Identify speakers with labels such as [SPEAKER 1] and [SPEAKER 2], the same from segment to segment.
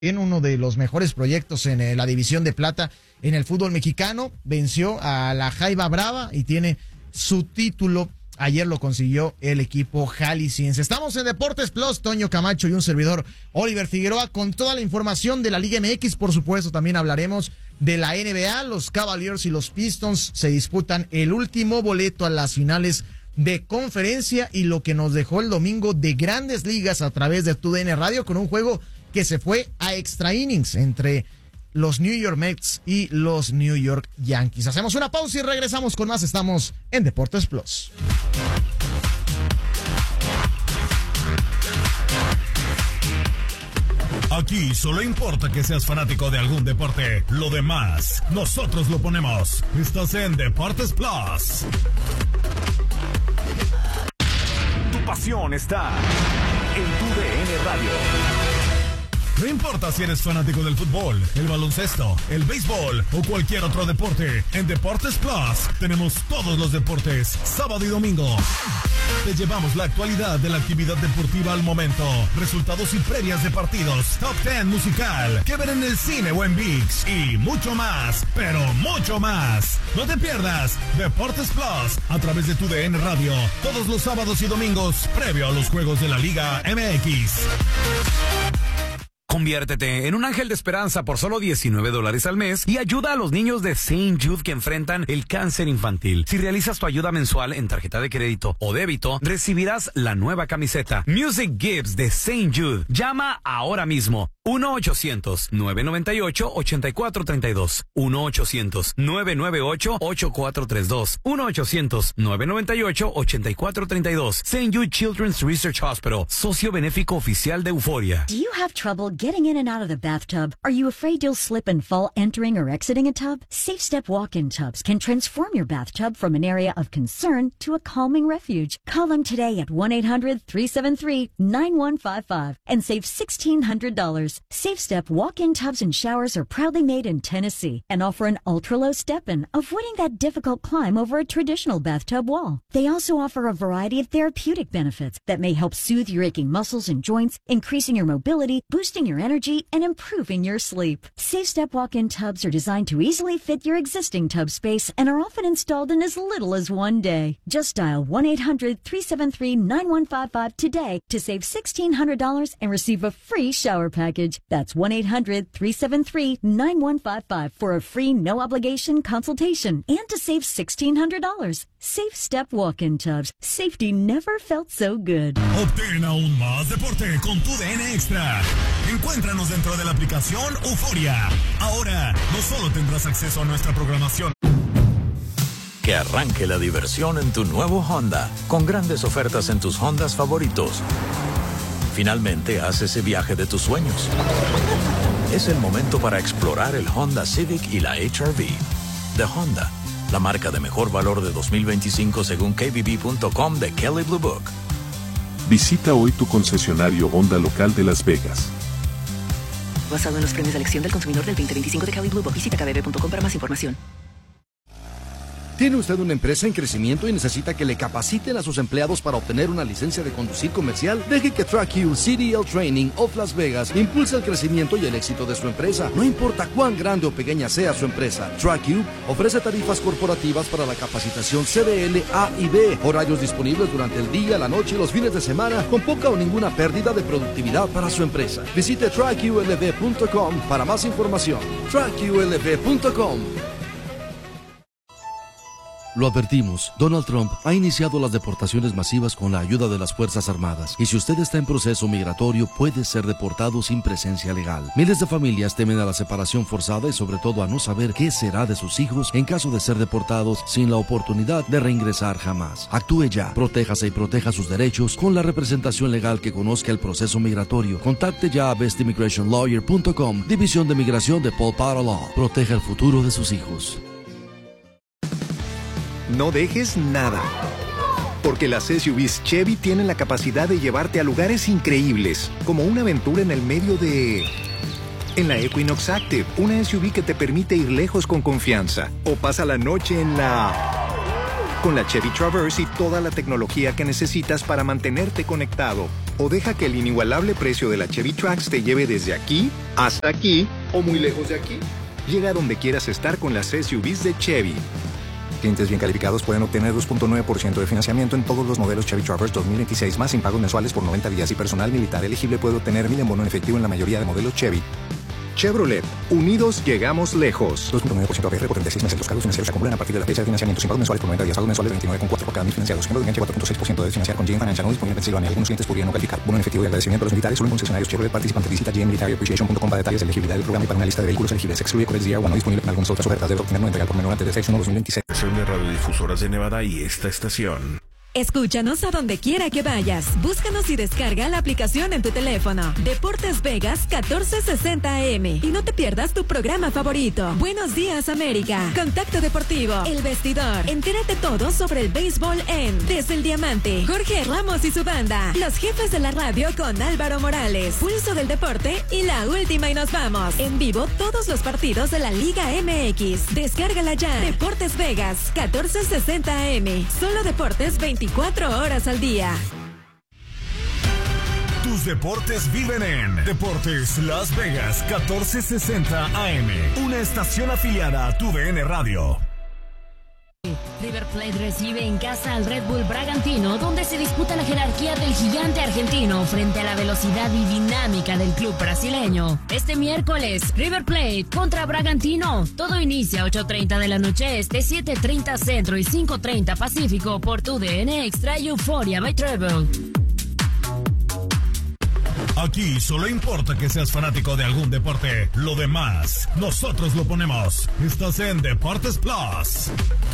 [SPEAKER 1] en uno de los mejores proyectos en la división de plata en el fútbol mexicano. Venció a la Jaiba Brava y tiene su título. Ayer lo consiguió el equipo jalisciense. Estamos en Deportes Plus, Toño Camacho y un servidor, Oliver Figueroa, con toda la información de la Liga MX. Por supuesto, también hablaremos de la NBA. Los Cavaliers y los Pistons se disputan el último boleto a las finales de conferencia y lo que nos dejó el domingo de Grandes Ligas a través de TUDN Radio, con un juego que se fue a extra innings entre los New York Mets y los New York Yankees. Hacemos una pausa y regresamos con más. Estamos en Deportes Plus.
[SPEAKER 2] Aquí solo importa que seas fanático de algún deporte. Lo demás, nosotros lo ponemos. Estás en Deportes Plus. Tu pasión está en TUDN Radio. No importa si eres fanático del fútbol, el baloncesto, el béisbol o cualquier otro deporte, en Deportes Plus tenemos todos los deportes, sábado y domingo. Te llevamos la actualidad de la actividad deportiva al momento, resultados y previas de partidos, top 10 musical, que ver en el cine o en ViX y mucho más, pero mucho más. No te pierdas Deportes Plus a través de TUDN Radio, todos los sábados y domingos, previo a los juegos de la Liga MX.
[SPEAKER 3] Conviértete en un ángel de esperanza por solo $19 al mes y ayuda a los niños de St. Jude que enfrentan el cáncer infantil. Si realizas tu ayuda mensual en tarjeta de crédito o débito, recibirás la nueva camiseta Music Gives de St. Jude. Llama ahora mismo. 1-800-998-8432. 1-800-998-8432. 1-800-998-8432. St. Jude Children's Research Hospital, socio benéfico oficial de Euforia.
[SPEAKER 4] Do you have trouble getting in and out of the bathtub? Are you afraid you'll slip and fall entering or exiting a tub? Safe Step walk-in tubs can transform your bathtub from an area of concern to a calming refuge. Call them today at 1-800-373-9155 and save $1,600. Safe Step walk-in tubs and showers are proudly made in Tennessee and offer an ultra-low step-in, avoiding that difficult climb over a traditional bathtub wall. They also offer a variety of therapeutic benefits that may help soothe your aching muscles and joints, increasing your mobility, boosting your energy, and improving your sleep. Safe Step walk-in tubs are designed to easily fit your existing tub space and are often installed in as little as one day. Just dial 1-800-373-9155 today to save $1,600 and receive a free shower package. That's 1-800-373-9155 for a free no-obligation consultation and to save $1,600. Safe Step walk-in tubs. Safety never felt so good.
[SPEAKER 2] Obtén aún más deporte con TUDN Extra. Encuéntranos dentro de la aplicación Euforia. Ahora, no solo tendrás acceso a nuestra programación.
[SPEAKER 5] Que arranque la diversión en tu nuevo Honda, con grandes ofertas en tus Hondas favoritos. Finalmente, haz ese viaje de tus sueños. Es el momento para explorar el Honda Civic y la HR-V. De Honda, la marca de mejor valor de 2025 según KBB.com de Kelley Blue Book.
[SPEAKER 6] Visita hoy tu concesionario Honda local de Las Vegas.
[SPEAKER 7] Basado en los premios de elección del consumidor del 2025 de Kelley Blue Book. Visita kbb.com para más información.
[SPEAKER 8] ¿Tiene usted una empresa en crecimiento y necesita que le capaciten a sus empleados para obtener una licencia de conducir comercial? Deje que TrackU CDL Training of Las Vegas impulse el crecimiento y el éxito de su empresa. No importa cuán grande o pequeña sea su empresa, TrackU ofrece tarifas corporativas para la capacitación CDL A y B, horarios disponibles durante el día, la noche y los fines de semana, con poca o ninguna pérdida de productividad para su empresa. Visite TrackULV.com para más información. TrackULV.com. Lo advertimos, Donald Trump ha iniciado las deportaciones masivas con la ayuda de las Fuerzas Armadas, y si usted está en proceso migratorio puede ser deportado sin presencia legal. Miles de familias temen a la separación forzada y sobre todo a no saber qué será de sus hijos en caso de ser deportados sin la oportunidad de reingresar jamás. Actúe ya, protéjase y proteja sus derechos con la representación legal que conozca el proceso migratorio. Contacte ya a bestimmigrationlawyer.com, División de Migración de Paul Potter Law. Proteja el futuro de sus hijos.
[SPEAKER 9] No dejes nada, porque las SUVs Chevy tienen la capacidad de llevarte a lugares increíbles, como una aventura en el medio de... En la Equinox Active, una SUV que te permite ir lejos con confianza, o pasa la noche en la... Con la Chevy Traverse y toda la tecnología que necesitas para mantenerte conectado. O deja que el inigualable precio de la Chevy Trax te lleve desde aquí hasta aquí o muy lejos de aquí. Llega a donde quieras estar con las SUVs de Chevy. Clientes bien calificados pueden obtener 2.9% de financiamiento en todos los modelos Chevy Traverse 2026 más sin pagos mensuales por 90 días y personal militar elegible puede obtener 1,000 en bono en efectivo en la mayoría de modelos Chevy. Chevrolet, unidos llegamos lejos. 2.9% APR por 36 meses. Los cargos financieros se acumulan a partir de la fecha de financiamiento sin pagos mensuales por 90 días. Pagos mensuales 29,4 por cada 1000 financiados. Siempre de enganche 4.6% de financiar con GM Financial. No disponible en Pensilvania. Algunos clientes podrían no calificar. Bono en efectivo y agradecimiento a los militares solo en concesionarios Chevrolet participantes. Visita gmmilitaryappreciation.com para detalles de elegibilidad del programa y para una lista de vehículos elegibles. Se excluye Corex DR1 no disponible en algunas otras ofertas. Debe obtener no entregar por menor antes de 6/1/2026.
[SPEAKER 2] De radiodifusoras de Nevada y esta estación.
[SPEAKER 10] Escúchanos a donde quiera que vayas. Búscanos y descarga la aplicación en tu teléfono. Deportes Vegas 1460 AM. Y no te pierdas tu programa favorito. Buenos días, América. Contacto Deportivo. El Vestidor. Entérate todo sobre el béisbol en Desde el Diamante. Jorge Ramos y su banda. Los jefes de la radio con Álvaro Morales. Pulso del deporte y la última y nos vamos. En vivo todos los partidos de la Liga MX. Descárgala ya. Deportes Vegas 1460 AM. Solo deportes 24 horas al día.
[SPEAKER 2] Tus deportes viven en Deportes Las Vegas 1460 AM. Una estación afiliada a TUDN Radio.
[SPEAKER 11] River Plate recibe en casa al Red Bull Bragantino, donde se disputa la jerarquía del gigante argentino frente a la velocidad y dinámica del club brasileño. Este miércoles, River Plate contra Bragantino. Todo inicia a 8:30 de la noche este, 7:30 centro y 5:30 pacífico por TUDN Extra y Euphoria by Treble.
[SPEAKER 2] Aquí solo importa que seas fanático de algún deporte. Lo demás, nosotros lo ponemos. Estás en Deportes Plus.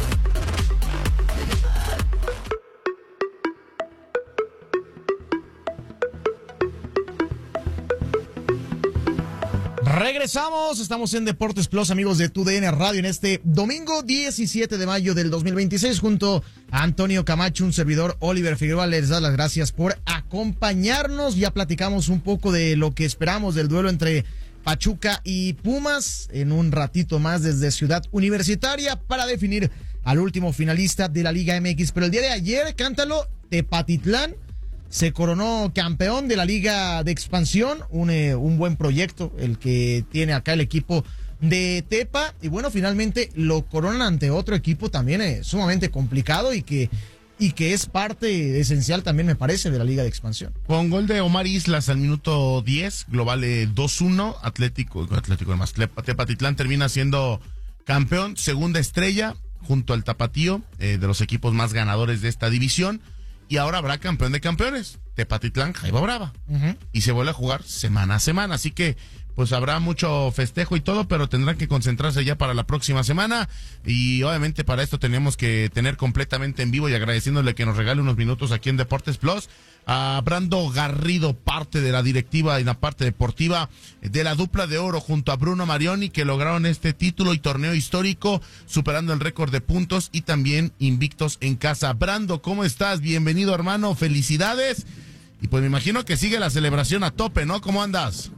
[SPEAKER 1] Regresamos, estamos en Deportes Plus, amigos de TUDN Radio, en este domingo 17 de mayo del 2026, junto a Antonio Camacho, un servidor, Oliver Figueroa. Les da las gracias por acompañarnos. Ya platicamos un poco de lo que esperamos del duelo entre Pachuca y Pumas en un ratito más desde Ciudad Universitaria para definir al último finalista de la Liga MX. Pero el día de ayer, cántalo, Tepatitlán se coronó campeón de la Liga de Expansión, un buen proyecto el que tiene acá el equipo de Tepa, y bueno, finalmente lo coronan ante otro equipo también sumamente complicado y que es parte esencial también, me parece, de la Liga de Expansión.
[SPEAKER 12] Con gol de Omar Islas al minuto 10, global 2-1, Atlético además, Tepatitlán termina siendo campeón, segunda estrella, junto al Tapatío, de los equipos más ganadores de esta división. Y ahora habrá campeón de campeones, Tepatitlán, Jaiba Brava. Y se vuelve a jugar semana a semana. Así que, pues habrá mucho festejo y todo, pero tendrán que concentrarse ya para la próxima semana. Y obviamente para esto tenemos que tener completamente en vivo y agradeciéndole que nos regale unos minutos aquí en Deportes Plus a Brando Garrido, parte de la directiva y la parte deportiva de la dupla de oro junto a Bruno Marioni, que lograron este título y torneo histórico, superando el récord de puntos y también invictos en casa. Brando, ¿cómo estás? Bienvenido, hermano, felicidades. Y pues me imagino que sigue la celebración a tope, ¿no? ¿Cómo andas?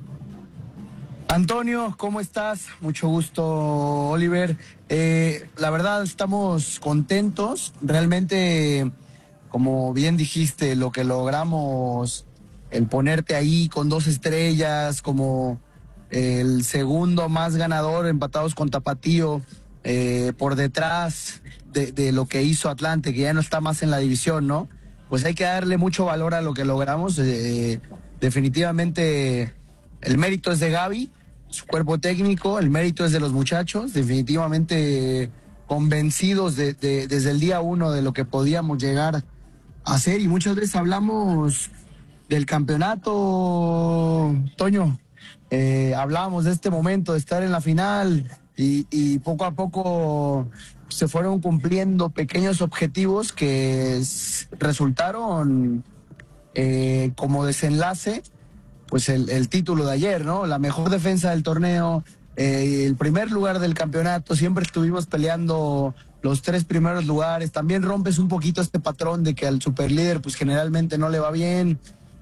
[SPEAKER 13] Antonio, ¿cómo estás? Mucho gusto, Oliver. La verdad, estamos contentos. Realmente, como bien dijiste, lo que logramos, el ponerte ahí con 2 estrellas, como el segundo más ganador, empatados con Tapatío, por detrás de lo que hizo Atlante, que ya no está más en la división, ¿no? Pues hay que darle mucho valor a lo que logramos. Definitivamente el mérito es de Gaby, su cuerpo técnico, el mérito es de los muchachos, definitivamente convencidos desde el día 1 de lo que podíamos llegar a hacer, y muchas veces hablamos del campeonato, Toño, hablábamos de este momento de estar en la final y poco a poco se fueron cumpliendo pequeños objetivos que resultaron como desenlace, pues el título de ayer, ¿no? La mejor defensa del torneo, el primer lugar del campeonato, siempre estuvimos peleando los 3 primeros lugares. También rompes un poquito este patrón de que al superlíder pues generalmente no le va bien.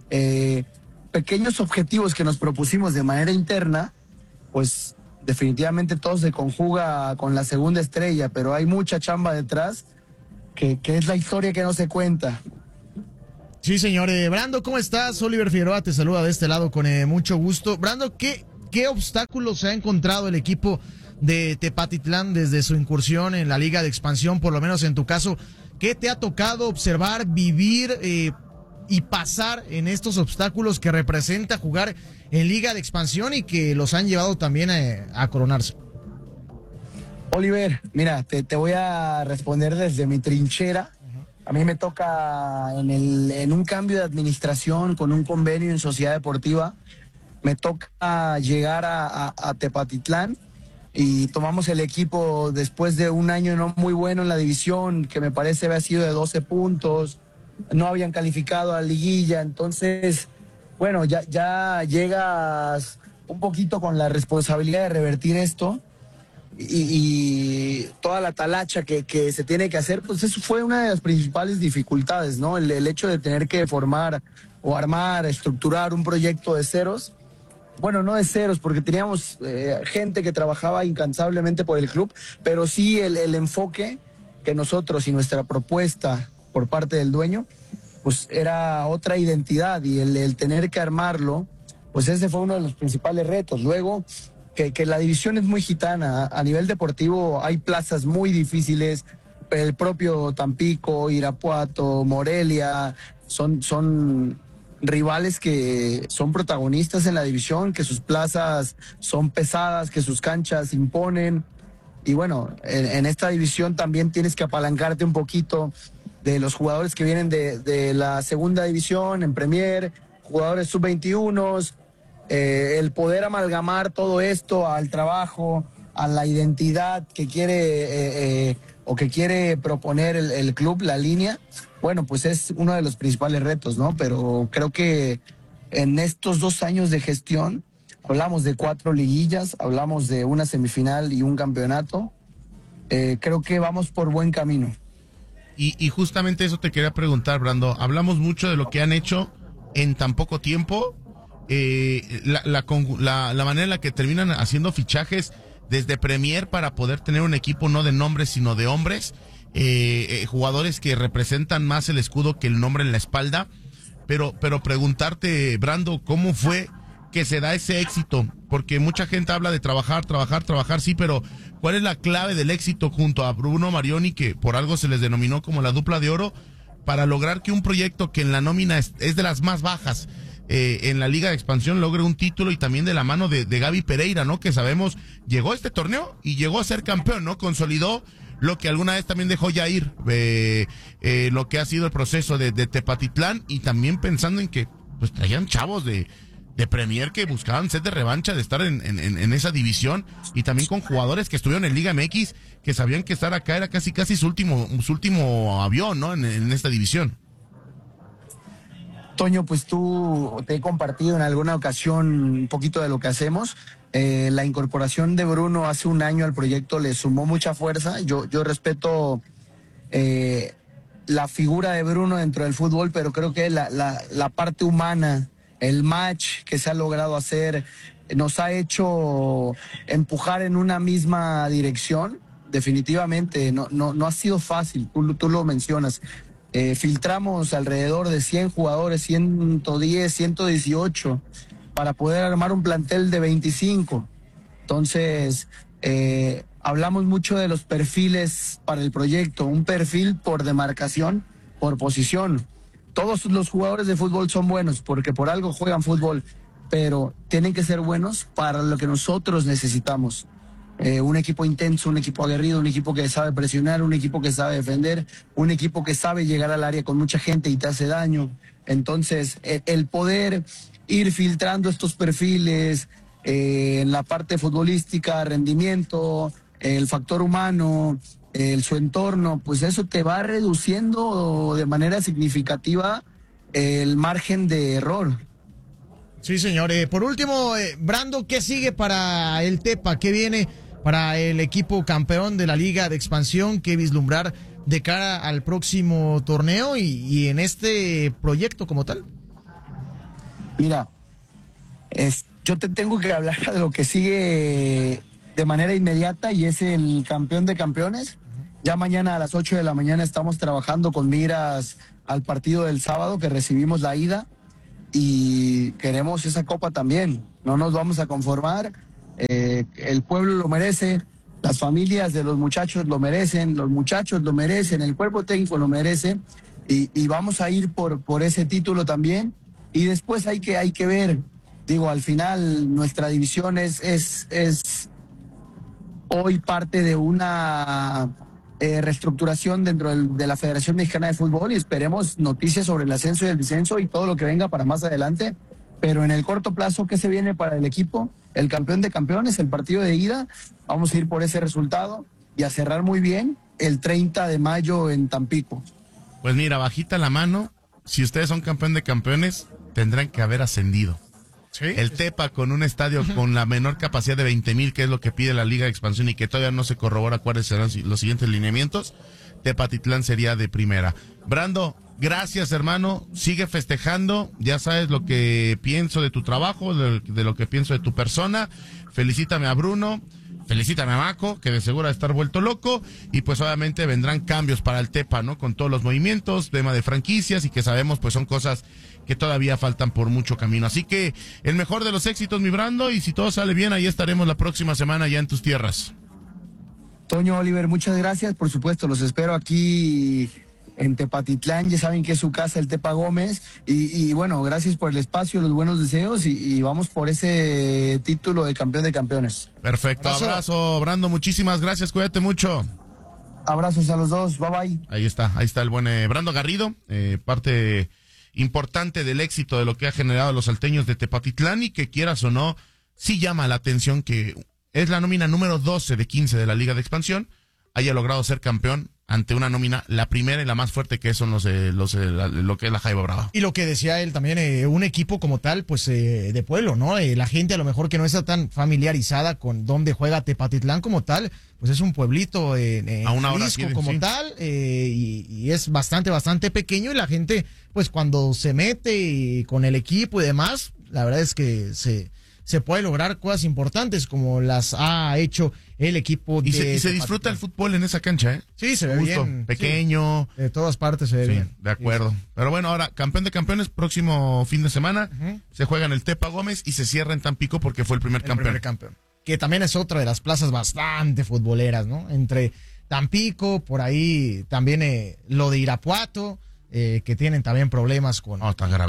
[SPEAKER 13] Pequeños objetivos que nos propusimos de manera interna, pues definitivamente todo se conjuga con la segunda estrella, pero hay mucha chamba detrás que es la historia que no se cuenta.
[SPEAKER 1] Sí, señor. Brando, ¿cómo estás? Oliver Figueroa te saluda de este lado con mucho gusto. Brando, ¿qué obstáculos se ha encontrado el equipo de Tepatitlán desde su incursión en la Liga de Expansión? Por lo menos en tu caso, ¿qué te ha tocado observar, vivir y pasar en estos obstáculos que representa jugar en Liga de Expansión y que los han llevado también a coronarse?
[SPEAKER 13] Oliver, mira, te voy a responder desde mi trinchera. A mí me toca en un cambio de administración con un convenio en Sociedad Deportiva, me toca llegar a Tepatitlán y tomamos el equipo después de un año no muy bueno en la división, que me parece había sido de 12 puntos, no habían calificado a la liguilla, entonces, bueno, ya llegas un poquito con la responsabilidad de revertir esto. Y toda la talacha que se tiene que hacer, pues eso fue una de las principales dificultades, ¿no? El hecho de tener que formar o armar, estructurar un proyecto de ceros. Bueno, no de ceros, porque teníamos gente que trabajaba incansablemente por el club, pero sí el enfoque que nosotros y nuestra propuesta por parte del dueño, pues era otra identidad, y el tener que armarlo, pues ese fue uno de los principales retos. Luego, que la división es muy gitana. A nivel deportivo hay plazas muy difíciles, el propio Tampico, Irapuato, Morelia, son rivales que son protagonistas en la división, que sus plazas son pesadas, que sus canchas imponen. Y bueno, en esta división también tienes que apalancarte un poquito de los jugadores que vienen de la segunda división, en Premier, jugadores sub-21, el poder amalgamar todo esto al trabajo, a la identidad que quiere o que quiere proponer el club, la línea, bueno, pues es uno de los principales retos, ¿no? Pero creo que en estos 2 años de gestión hablamos de 4 liguillas, hablamos de una semifinal y un campeonato. Creo que vamos por buen camino.
[SPEAKER 12] Y justamente eso te quería preguntar, Brando. Hablamos mucho de lo que han hecho en tan poco tiempo. La manera en la que terminan haciendo fichajes desde Premier para poder tener un equipo no de nombres sino de hombres, jugadores que representan más el escudo que el nombre en la espalda, pero preguntarte, Brando, ¿cómo fue que se da ese éxito? Porque mucha gente habla de trabajar, sí, pero ¿cuál es la clave del éxito junto a Bruno Marioni, que por algo se les denominó como la dupla de oro, para lograr que un proyecto que en la nómina es de las más bajas en la Liga de Expansión logre un título, y también de la mano de Gaby Pereira, ¿no? Que sabemos, llegó a este torneo y llegó a ser campeón, ¿no? Consolidó lo que alguna vez también dejó ya ir, lo que ha sido el proceso de Tepatitlán, y también pensando en que pues traían chavos de Premier que buscaban set de revancha de estar en esa división, y también con jugadores que estuvieron en Liga MX que sabían que estar acá era casi su último avión, ¿no? En esta división.
[SPEAKER 13] Toño, pues te he compartido en alguna ocasión un poquito de lo que hacemos. La incorporación de Bruno hace un año al proyecto le sumó mucha fuerza. Yo respeto la figura de Bruno dentro del fútbol, pero creo que la parte humana, el match que se ha logrado hacer, nos ha hecho empujar en una misma dirección. Definitivamente no ha sido fácil, tú lo mencionas. Filtramos alrededor de 100 jugadores, 110, 118, para poder armar un plantel de 25. Entonces, hablamos mucho de los perfiles para el proyecto, un perfil por demarcación, por posición. Todos los jugadores de fútbol son buenos porque por algo juegan fútbol, pero tienen que ser buenos para lo que nosotros necesitamos. Un equipo intenso, un equipo aguerrido, un equipo que sabe presionar, un equipo que sabe defender, un equipo que sabe llegar al área con mucha gente y te hace daño. Entonces, el poder ir filtrando estos perfiles en la parte futbolística, rendimiento, el factor humano, su entorno, pues eso te va reduciendo de manera significativa el margen de error.
[SPEAKER 1] Sí, señor. Por último, Brando, ¿qué sigue para el Tepa? ¿Qué viene para el equipo campeón de la Liga de Expansión? ¿Qué vislumbrar de cara al próximo torneo y en este proyecto como tal?
[SPEAKER 13] Mira, yo te tengo que hablar de lo que sigue de manera inmediata, y es el campeón de campeones. Ya mañana a las 8 de la mañana estamos trabajando con miras al partido del sábado que recibimos la ida y queremos esa copa también. No nos vamos a conformar. El pueblo lo merece, las familias de los muchachos lo merecen, los muchachos lo merecen, el cuerpo técnico lo merece y vamos a ir por ese título también. Y después hay que ver, digo, al final nuestra división es hoy parte de una reestructuración dentro de la Federación Mexicana de Fútbol y esperemos noticias sobre el ascenso y el descenso y todo lo que venga para más adelante. Pero en el corto plazo, ¿qué se viene para el equipo? El campeón de campeones, el partido de ida. Vamos a ir por ese resultado y a cerrar muy bien el 30 de mayo en Tampico.
[SPEAKER 12] Pues mira, bajita la mano, si ustedes son campeón de campeones, tendrán que haber ascendido. ¿Sí? El Tepa con un estadio con la menor capacidad de 20,000, que es lo que pide la Liga de Expansión y que todavía no se corrobora cuáles serán los siguientes lineamientos, Tepatitlán sería de primera. Brando, gracias, hermano, sigue festejando, ya sabes lo que pienso de tu trabajo, de lo que pienso de tu persona. Felicítame a Bruno, felicítame a Maco, que de seguro va a estar vuelto loco, y pues obviamente vendrán cambios para el Tepa, ¿no? Con todos los movimientos, tema de franquicias, y que sabemos pues son cosas que todavía faltan por mucho camino. Así que el mejor de los éxitos, mi Brando, y si todo sale bien, ahí estaremos la próxima semana ya en tus tierras.
[SPEAKER 13] Toño, Oliver, muchas gracias, por supuesto, los espero aquí en Tepatitlán, ya saben que es su casa, el Tepa Gómez, y bueno, gracias por el espacio, los buenos deseos, y vamos por ese título de campeón de campeones.
[SPEAKER 12] Perfecto, abrazo, Brando, muchísimas gracias, cuídate mucho.
[SPEAKER 13] Abrazos a los dos, bye bye.
[SPEAKER 12] Ahí está el buen Brando Garrido, parte importante del éxito de lo que ha generado los salteños de Tepatitlán, y que quieras o no, sí llama la atención que es la nómina número 12 de 15 de la Liga de Expansión, haya logrado ser campeón ante una nómina, la primera y la más fuerte, que son lo que es la Jaiba Brava.
[SPEAKER 1] Y lo que decía él también, un equipo como tal, pues de pueblo, ¿no? La gente a lo mejor que no está tan familiarizada con dónde juega Tepatitlán como tal, pues es un pueblito
[SPEAKER 12] a una hora
[SPEAKER 1] Jalisco como tal, y es bastante pequeño, y la gente, pues cuando se mete con el equipo y demás, la verdad es que se puede lograr cosas importantes como las ha hecho el equipo de...
[SPEAKER 12] Y se disfruta el fútbol en esa cancha, ¿eh?
[SPEAKER 1] Sí, se ve bien.
[SPEAKER 12] Pequeño.
[SPEAKER 1] Sí, de todas partes se ve bien.
[SPEAKER 12] De acuerdo. Sí. Pero bueno, ahora, campeón de campeones, próximo fin de semana, se juega en el Tepa Gómez y se cierra en Tampico porque fue el primer campeón.
[SPEAKER 1] Que también es otra de las plazas bastante futboleras, ¿no? Entre Tampico, por ahí también lo de Irapuato, que tienen también problemas con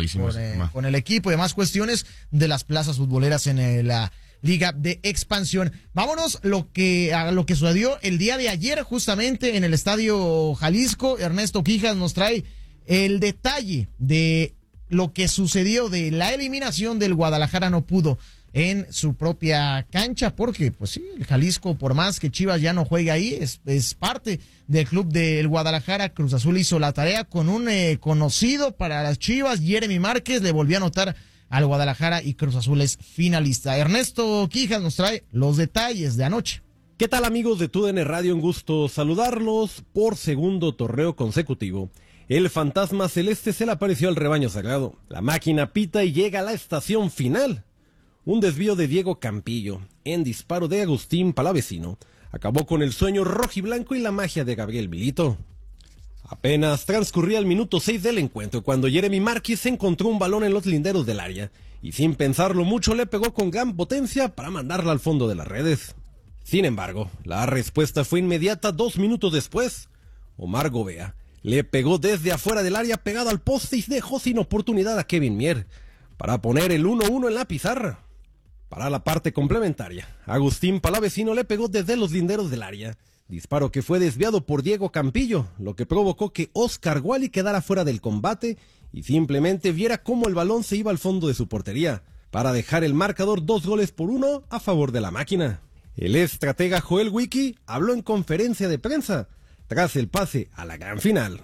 [SPEAKER 1] el equipo y demás cuestiones de las plazas futboleras en la Liga de Expansión. Vámonos a lo que sucedió el día de ayer justamente en el Estadio Jalisco. Ernesto Quijas nos trae el detalle de lo que sucedió de la eliminación del Guadalajara. No pudo en su propia cancha, porque pues sí, el Jalisco, por más que Chivas ya no juegue ahí, es parte del club del Guadalajara. Cruz Azul hizo la tarea con un conocido para las Chivas, Jeremy Márquez, le volvió a anotar al Guadalajara y Cruz Azul es finalista. Ernesto Quijas nos trae los detalles de anoche.
[SPEAKER 14] ¿Qué tal, amigos de TUDN Radio? Un gusto saludarlos. Por segundo torneo consecutivo, el fantasma celeste se le apareció al rebaño sagrado. La máquina pita y llega a la estación final. Un desvío de Diego Campillo, en disparo de Agustín Palavecino, acabó con el sueño rojiblanco y la magia de Gabriel Milito. Apenas transcurría el minuto 6 del encuentro cuando Jeremy Márquez encontró un balón en los linderos del área y sin pensarlo mucho le pegó con gran potencia para mandarla al fondo de las redes. Sin embargo, la respuesta fue inmediata 2 minutos después. Omar Gobea le pegó desde afuera del área pegado al poste y dejó sin oportunidad a Kevin Mier para poner el 1-1 en la pizarra. Para la parte complementaria, Agustín Palavecino le pegó desde los linderos del área, disparo que fue desviado por Diego Campillo, lo que provocó que Oscar Wally quedara fuera del combate y simplemente viera cómo el balón se iba al fondo de su portería, para dejar el marcador 2-1 a favor de la máquina. El estratega Joel Wiki habló en conferencia de prensa tras el pase a la gran final.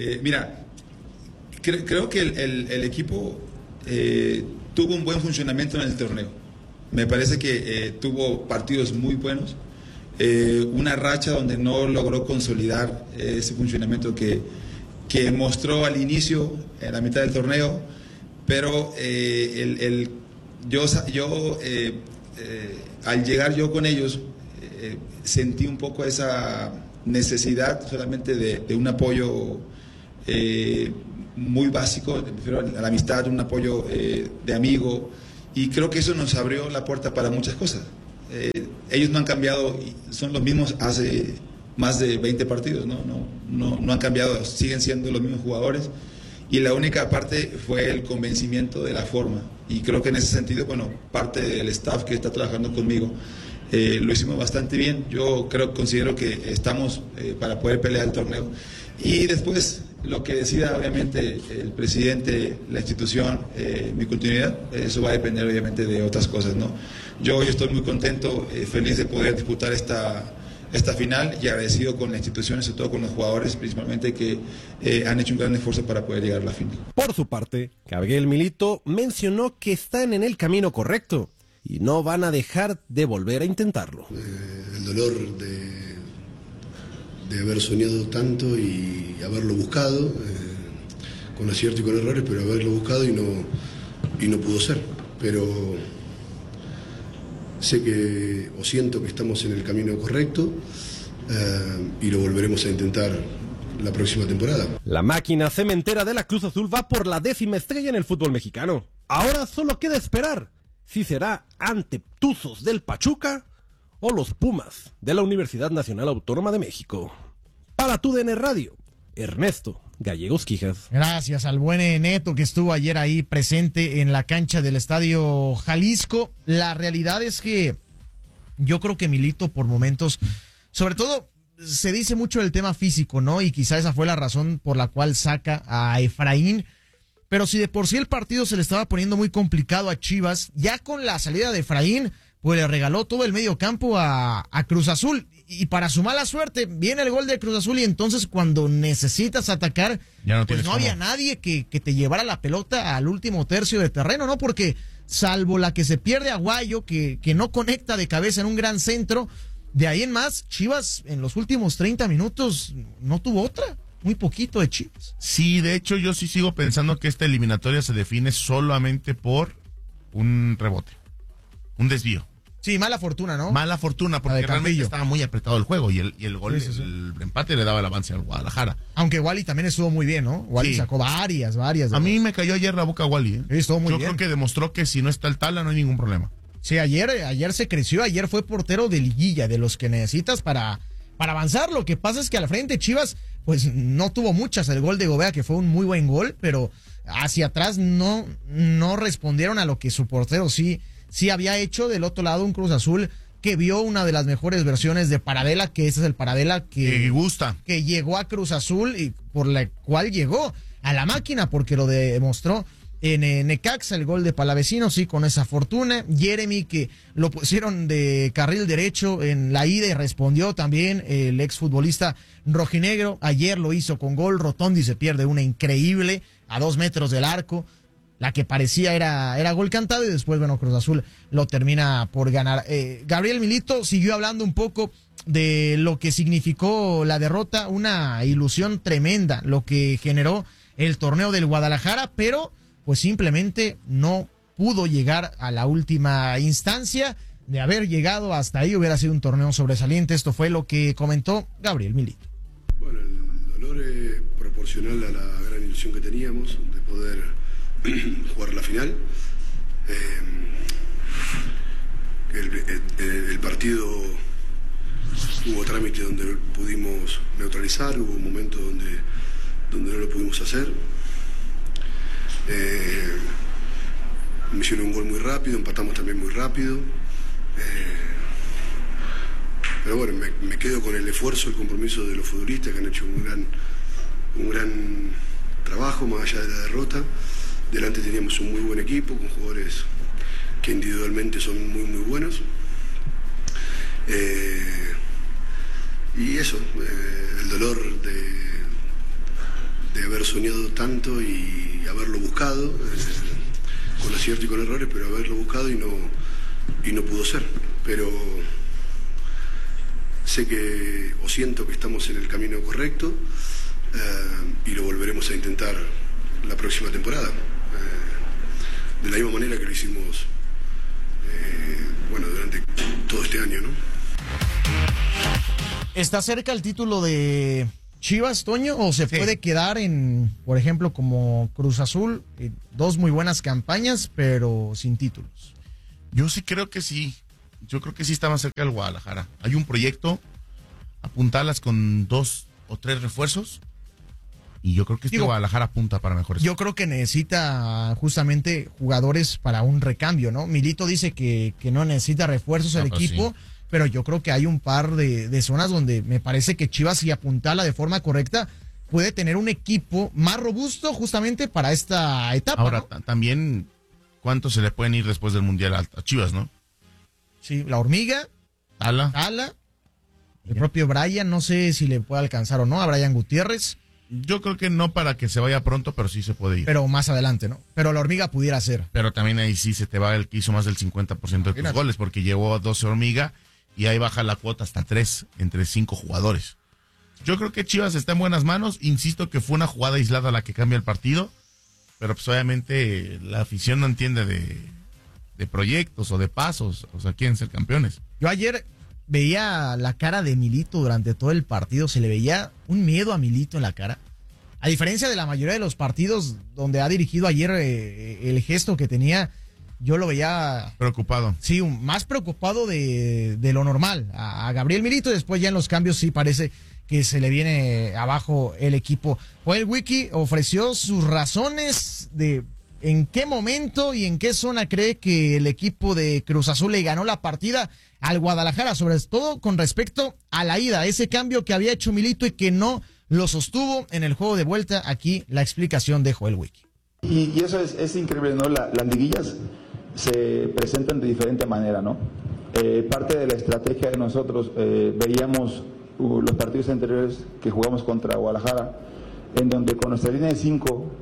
[SPEAKER 15] Creo que el equipo tuvo un buen funcionamiento en el torneo. Me parece que tuvo partidos muy buenos, una racha donde no logró consolidar ese funcionamiento que mostró al inicio, en la mitad del torneo, pero al llegar yo con ellos sentí un poco esa necesidad solamente de un apoyo muy básico, a la amistad, un apoyo de amigo, y creo que eso nos abrió la puerta para muchas cosas. Ellos no han cambiado, son los mismos hace más de 20 partidos, no han cambiado, siguen siendo los mismos jugadores, y la única parte fue el convencimiento de la forma, y creo que en ese sentido, bueno, parte del staff que está trabajando conmigo lo hicimos bastante bien. Yo considero que estamos para poder pelear el torneo, y después lo que decida obviamente el presidente, la institución, mi continuidad, eso va a depender obviamente de otras cosas, ¿no? Yo hoy estoy muy contento, feliz de poder disputar esta final, y agradecido con la institución, sobre todo con los jugadores principalmente, que han hecho un gran esfuerzo para poder llegar a la final.
[SPEAKER 14] Por su parte, Gabriel Milito mencionó que están en el camino correcto y no van a dejar de volver a intentarlo.
[SPEAKER 16] El dolor de haber soñado tanto y haberlo buscado, con acierto y con errores, pero haberlo buscado y no pudo ser. Pero sé que, o siento que estamos en el camino correcto, y lo volveremos a intentar la próxima temporada.
[SPEAKER 14] La máquina cementera de la Cruz Azul va por la 10ª estrella en el fútbol mexicano. Ahora solo queda esperar si será ante Tuzos del Pachuca o los Pumas de la Universidad Nacional Autónoma de México. Para TUDN Radio, Ernesto Gallegos Quijas.
[SPEAKER 1] Gracias al buen Neto que estuvo ayer ahí presente en la cancha del Estadio Jalisco. La realidad es que yo creo que Milito por momentos, sobre todo se dice mucho del tema físico, ¿no? Y quizá esa fue la razón por la cual saca a Efraín. Pero si de por sí el partido se le estaba poniendo muy complicado a Chivas, ya con la salida de Efraín, pues le regaló todo el medio campo a Cruz Azul. Y para su mala suerte, viene el gol de Cruz Azul, y entonces cuando necesitas atacar,
[SPEAKER 12] ya
[SPEAKER 1] pues no había nadie que te llevara la pelota al último tercio de terreno, ¿no? Porque salvo la que se pierde Aguayo, que no conecta de cabeza en un gran centro, de ahí en más, Chivas en los últimos 30 minutos no tuvo otra. Muy poquito de Chivas.
[SPEAKER 12] Sí, de hecho yo sí sigo pensando que esta eliminatoria se define solamente por un rebote, un desvío.
[SPEAKER 1] Sí, mala fortuna, ¿no?
[SPEAKER 12] Mala fortuna, porque realmente estaba muy apretado el juego, y el gol, sí. El empate le daba el avance al Guadalajara.
[SPEAKER 1] Aunque Wally también estuvo muy bien, ¿no? Wally sacó varias.
[SPEAKER 12] A mí me cayó ayer la boca Wally, ¿eh?
[SPEAKER 1] Sí, estuvo muy bien.
[SPEAKER 12] Yo creo que demostró que si no está el Tala no hay ningún problema.
[SPEAKER 1] Sí, ayer se creció, ayer fue portero de liguilla, de los que necesitas para avanzar. Lo que pasa es que al frente Chivas pues no tuvo muchas. El gol de Gobea, que fue un muy buen gol, pero hacia atrás no respondieron a lo que su portero sí había hecho. Del otro lado, un Cruz Azul que vio una de las mejores versiones de Paradela, que ese es el Paradela que
[SPEAKER 12] gusta,
[SPEAKER 1] que llegó a Cruz Azul y por la cual llegó a la máquina, porque lo demostró en Necaxa, el gol de Palavecino, sí, con esa fortuna. Jeremy, que lo pusieron de carril derecho en la ida y respondió también el exfutbolista rojinegro. Ayer lo hizo con gol. Rotondi se pierde una increíble a 2 metros del arco. La que parecía era gol cantado, y después, bueno, Cruz Azul lo termina por ganar. Gabriel Milito siguió hablando un poco de lo que significó la derrota, una ilusión tremenda, lo que generó el torneo del Guadalajara, pero pues simplemente no pudo llegar a la última instancia. De haber llegado hasta ahí hubiera sido un torneo sobresaliente. Esto fue lo que comentó Gabriel Milito.
[SPEAKER 16] Bueno, el dolor es proporcional a la gran ilusión que teníamos de poder jugar la final. El partido hubo trámite donde pudimos neutralizar, hubo momentos donde no lo pudimos hacer. Me hicieron un gol muy rápido, empatamos también muy rápido, pero bueno, me quedo con el esfuerzo, el compromiso de los futbolistas que han hecho un gran trabajo más allá de la derrota. Delante teníamos un muy buen equipo con jugadores que individualmente son muy muy buenos, y eso, el dolor de haber soñado tanto y haberlo buscado, con acierto y con errores, pero haberlo buscado y no pudo ser. Pero sé que, o siento que estamos en el camino correcto, y lo volveremos a intentar la próxima temporada, de la misma manera que lo hicimos durante todo este año, ¿no?
[SPEAKER 1] ¿Está cerca el título de Chivas, Toño, o se puede quedar en, por ejemplo, como Cruz Azul, dos muy buenas campañas, pero sin títulos?
[SPEAKER 12] Yo sí creo que sí. Yo creo que sí está más cerca del Guadalajara. Hay un proyecto, apuntalas con 2 o 3 refuerzos, y yo creo que Guadalajara apunta para mejores.
[SPEAKER 1] Yo creo que necesita justamente jugadores para un recambio, ¿no? Milito dice que no necesita refuerzos el equipo, sí. Pero yo creo que hay un par de zonas donde me parece que Chivas, si apuntala de forma correcta, puede tener un equipo más robusto justamente para esta etapa.
[SPEAKER 12] Ahora,
[SPEAKER 1] ¿no?
[SPEAKER 12] También, ¿cuántos se le pueden ir después del Mundial a Chivas, no?
[SPEAKER 1] Sí, la Hormiga,
[SPEAKER 12] Ala,
[SPEAKER 1] el propio Brian, no sé si le puede alcanzar o no, a Brian Gutiérrez.
[SPEAKER 12] Yo creo que no para que se vaya pronto, pero sí se puede ir.
[SPEAKER 1] Pero más adelante, ¿no? Pero la Hormiga pudiera ser.
[SPEAKER 12] Pero también ahí sí se te va el que hizo más del 50% de tus goles, porque llevó a 12 Hormiga y ahí baja la cuota hasta 3 entre 5 jugadores. Yo creo que Chivas está en buenas manos. Insisto que fue una jugada aislada la que cambia el partido, pero pues obviamente la afición no entiende de proyectos o de pasos. O sea, quieren ser campeones.
[SPEAKER 1] Yo ayer veía la cara de Milito durante todo el partido, se le veía un miedo a Milito en la cara. A diferencia de la mayoría de los partidos donde ha dirigido ayer, el gesto que tenía, yo lo veía...
[SPEAKER 12] preocupado.
[SPEAKER 1] Sí, más preocupado de lo normal a Gabriel Milito. Después ya en los cambios sí parece que se le viene abajo el equipo. Joel Wiki ofreció sus razones de en qué momento y en qué zona cree que el equipo de Cruz Azul le ganó la partida al Guadalajara, sobre todo con respecto a la ida, ese cambio que había hecho Milito y que no lo sostuvo en el juego de vuelta. Aquí la explicación de Joel Wiki.
[SPEAKER 17] Y eso es increíble, ¿no? Las liguillas se presentan de diferente manera, ¿no? Parte de la estrategia de nosotros, veíamos los partidos anteriores que jugamos contra Guadalajara, en donde con nuestra línea de 5,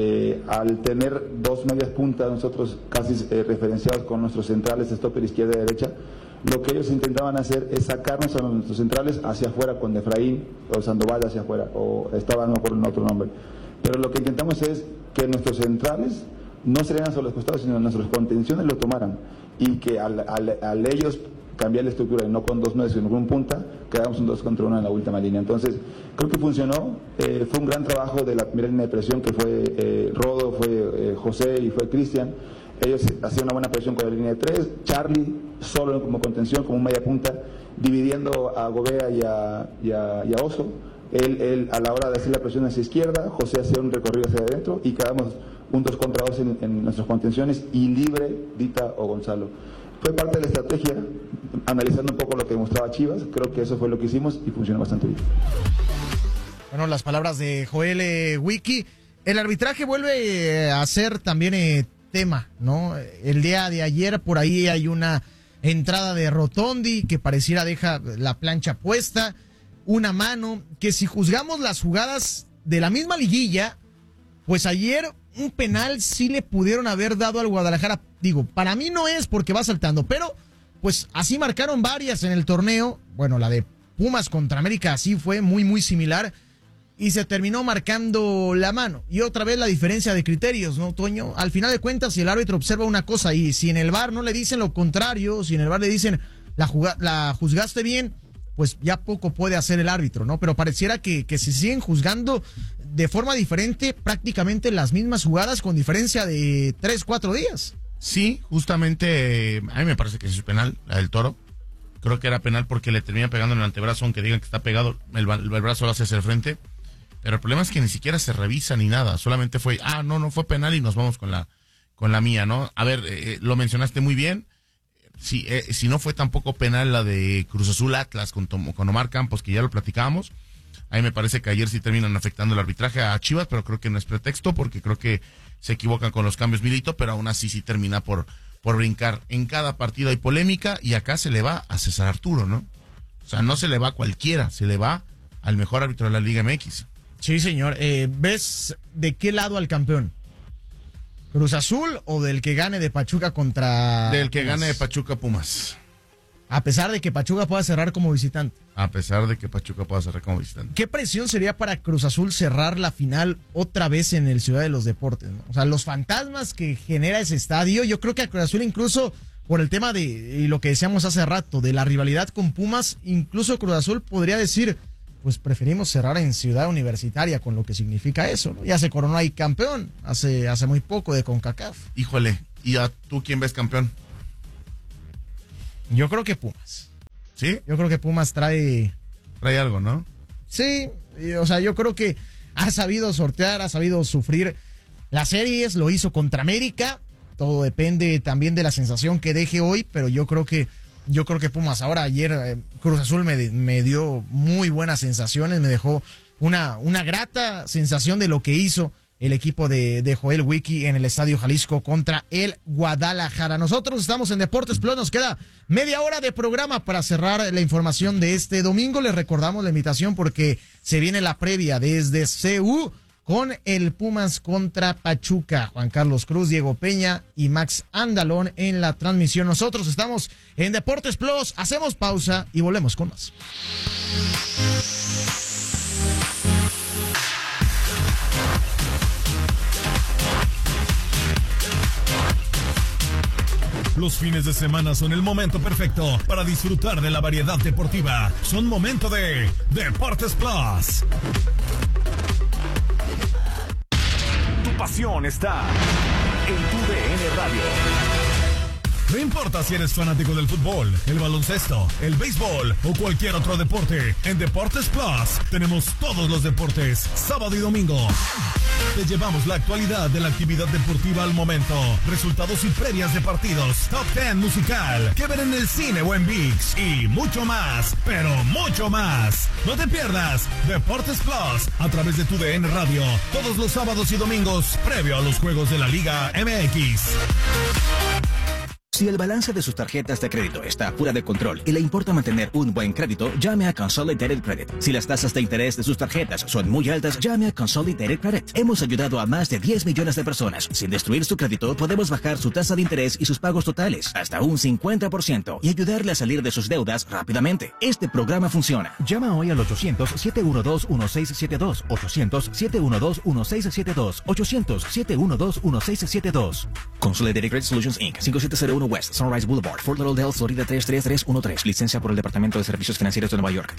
[SPEAKER 17] al tener 2 medias puntas, nosotros casi referenciados con nuestros centrales, stopper izquierda y derecha, lo que ellos intentaban hacer es sacarnos a nuestros centrales hacia afuera con Efraín o Sandoval hacia afuera, o estaban por un otro nombre. Pero lo que intentamos es que nuestros centrales no se hacia los costados, sino nuestros contenciones lo tomaran, y que al ellos cambiar la estructura y no con 2 medios sino con un punta, quedamos un 2 contra 1 en la última línea. Entonces creo que funcionó. Fue un gran trabajo de la primera línea de presión, que fue Rodo, fue José y fue Cristian. Ellos hacían una buena presión con la línea de 3, Charlie solo como contención, como media punta, dividiendo a Gobea y a Oso. Él a la hora de hacer la presión hacia izquierda, José hacía un recorrido hacia adentro y quedamos un 2 contra 2 en nuestras contenciones, y libre Dita o Gonzalo. Fue parte de la estrategia, analizando un poco lo que demostraba Chivas. Creo que eso fue lo que hicimos y funcionó bastante bien.
[SPEAKER 1] Bueno, las palabras de Joel Wiki. El arbitraje vuelve a ser también tema, ¿no? El día de ayer por ahí hay una entrada de Rotondi que pareciera deja la plancha puesta, una mano, que si juzgamos las jugadas de la misma liguilla, pues ayer un penal sí le pudieron haber dado al Guadalajara. Digo, para mí no es porque va saltando, pero pues así marcaron varias en el torneo. Bueno, la de Pumas contra América así fue muy similar, y se terminó marcando la mano. Y otra vez la diferencia de criterios, ¿no, Toño? Al final de cuentas, si el árbitro observa una cosa y si en el VAR no le dicen lo contrario, si en el VAR le dicen la juzgaste bien, pues ya poco puede hacer el árbitro, ¿no? Pero pareciera que se siguen juzgando de forma diferente prácticamente las mismas jugadas con diferencia de 3-4 días.
[SPEAKER 12] Sí, justamente a mí me parece que es penal, la del Toro. Creo que era penal porque le termina pegando en el antebrazo, aunque digan que está pegado, el brazo lo hace hacia el frente. Pero el problema es que ni siquiera se revisa ni nada, solamente fue, no fue penal y nos vamos con la mía, ¿no? A ver, lo mencionaste muy bien. Si no fue tampoco penal la de Cruz Azul Atlas con Omar Campos, que ya lo platicábamos. A mí me parece que ayer sí terminan afectando el arbitraje a Chivas, pero creo que no es pretexto, porque creo que se equivocan con los cambios Milito, pero aún así sí termina por brincar. En cada partido hay polémica, y acá se le va a César Arturo, ¿no? O sea, no se le va a cualquiera, se le va al mejor árbitro de la Liga MX.
[SPEAKER 1] Sí, señor. ¿Ves de qué lado al campeón? ¿Cruz Azul o del que gane de Pachuca contra
[SPEAKER 12] Del que
[SPEAKER 1] Pumas?
[SPEAKER 12] gane de Pachuca Pumas.
[SPEAKER 1] A pesar de que Pachuca pueda cerrar como visitante.
[SPEAKER 12] A pesar de que Pachuca pueda cerrar como visitante.
[SPEAKER 1] ¿Qué presión sería para Cruz Azul cerrar la final otra vez en el Ciudad de los Deportes, ¿no? O sea, los fantasmas que genera ese estadio, yo creo que a Cruz Azul incluso por el tema y lo que decíamos hace rato, de la rivalidad con Pumas, incluso Cruz Azul podría decir, pues preferimos cerrar en Ciudad Universitaria, con lo que significa eso, ¿no? Ya se coronó ahí campeón hace muy poco de CONCACAF.
[SPEAKER 12] Híjole, ¿y a tú quién ves campeón?
[SPEAKER 1] Yo creo que Pumas.
[SPEAKER 12] ¿Sí?
[SPEAKER 1] Yo creo que Pumas trae
[SPEAKER 12] algo, ¿no?
[SPEAKER 1] Sí, o sea, yo creo que ha sabido sortear, ha sabido sufrir las series, lo hizo contra América. Todo depende también de la sensación que deje hoy, pero yo creo que Pumas ahora, ayer Cruz Azul me dio muy buenas sensaciones, me dejó una grata sensación de lo que hizo el equipo de Joel Wiki en el Estadio Jalisco contra el Guadalajara. Nosotros estamos en Deportes Plus, nos queda media hora de programa para cerrar la información de este domingo. Les recordamos la invitación porque se viene la previa desde CU con el Pumas contra Pachuca. Juan Carlos Cruz, Diego Peña y Max Andalón en la transmisión. Nosotros estamos en Deportes Plus, hacemos pausa y volvemos con más.
[SPEAKER 2] Los fines de semana son el momento perfecto para disfrutar de la variedad deportiva. Son momento de Deportes Plus. Tu pasión está en tu DN Radio. No importa si eres fanático del fútbol, el baloncesto, el béisbol o cualquier otro deporte, en Deportes Plus tenemos todos los deportes, sábado y domingo. Te llevamos la actualidad de la actividad deportiva al momento, resultados y previas de partidos, top 10 musical, que ver en el cine o en ViX y mucho más, pero mucho más. No te pierdas Deportes Plus a través de tu DN Radio, todos los sábados y domingos, previo a los juegos de la Liga MX.
[SPEAKER 18] Si el balance de sus tarjetas de crédito está fuera de control y le importa mantener un buen crédito, llame a Consolidated Credit. Si las tasas de interés de sus tarjetas son muy altas, llame a Consolidated Credit. Hemos ayudado a más de 10 millones de personas. Sin destruir su crédito, podemos bajar su tasa de interés y sus pagos totales hasta un 50% y ayudarle a salir de sus deudas rápidamente. Este programa funciona. Llama hoy al 800-712-1672. 800-712-1672. 800-712-1672. Consolidated Credit Solutions Inc. 5701 West Sunrise Boulevard, Fort Lauderdale, Florida 33313. Licencia por el Departamento de Servicios Financieros de Nueva York.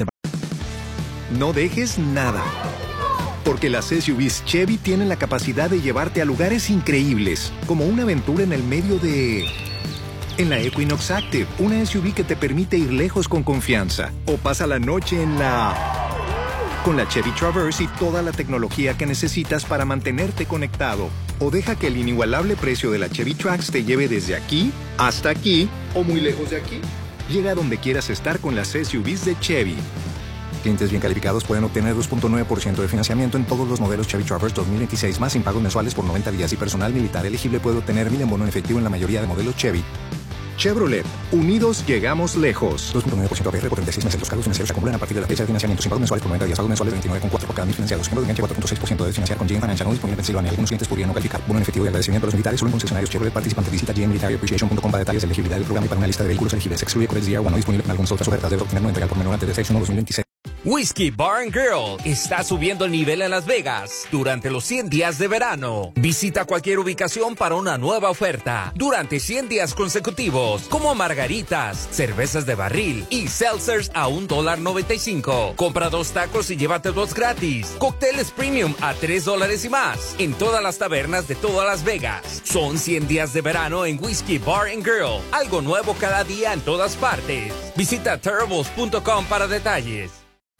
[SPEAKER 9] No dejes nada. Porque las SUVs Chevy tienen la capacidad de llevarte a lugares increíbles, como una aventura en el medio de... En la Equinox Active, una SUV que te permite ir lejos con confianza. O pasa la noche en la... Con la Chevy Traverse y toda la tecnología que necesitas para mantenerte conectado. O deja que el inigualable precio de la Chevy Trax te lleve desde aquí hasta aquí o muy lejos de aquí. Llega a donde quieras estar con las SUVs de Chevy. Clientes bien calificados pueden obtener 2.9% de financiamiento en todos los modelos Chevy Traverse 2026 más sin pagos mensuales por 90 días y personal militar elegible puede obtener 1,000 en bono en efectivo en la mayoría de modelos Chevy. Chevrolet. Unidos llegamos lejos. 2.9% APR por 36 meses. Los cargos financieros se acumulan a partir de la fecha de financiamiento sin pagos mensuales por 90 días. Pagos mensuales 29,4 por cada 1,000 financiados. Ejemplo de enganche 4.6% de financiar con GM Financial. No disponible en Pensilvania. Algunos clientes podrían no calificar. Bono en efectivo y agradecimiento a los militares. Solo en concesionarios Chevrolet participante. Visita gmmilitaryappreciation.com para detalles de elegibilidad del programa y para una lista de vehículos elegibles. Excluye Credit DR no disponible en algunas otras ofertas. Debe obtener no entregar por menor antes de 6/1/2026.
[SPEAKER 19] Whiskey Bar & Grill está subiendo el nivel en Las Vegas durante los 100 días de verano. Visita cualquier ubicación para una nueva oferta durante 100 días consecutivos, como margaritas, cervezas de barril y seltzers a $1.95. Compra 2 tacos y llévate 2 gratis. Cócteles premium a $3 y más en todas las tabernas de toda Las Vegas. Son 100 días de verano en Whiskey Bar & Grill. Algo nuevo cada día en todas partes. Visita terribles.com para detalles.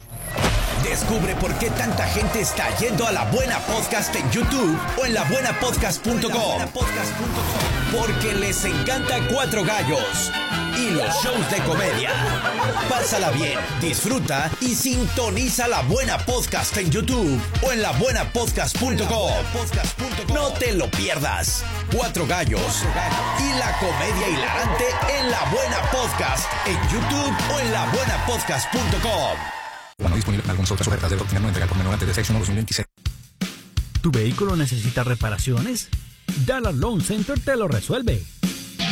[SPEAKER 20] Descubre por qué tanta gente está yendo a La Buena Podcast en YouTube o en labuenapodcast.com. Porque les encanta Cuatro Gallos y los shows de comedia. Pásala bien, disfruta y sintoniza La Buena Podcast en YouTube o en labuenapodcast.com. No te lo pierdas. Cuatro Gallos y la comedia hilarante en La Buena Podcast en YouTube o en labuenapodcast.com.
[SPEAKER 9] No disponible en algunas otras ofertas. Debe obtener no entregar por menor antes de 6/1/2026.
[SPEAKER 21] ¿Tu vehículo necesita reparaciones? Dallas Loan Center te lo resuelve.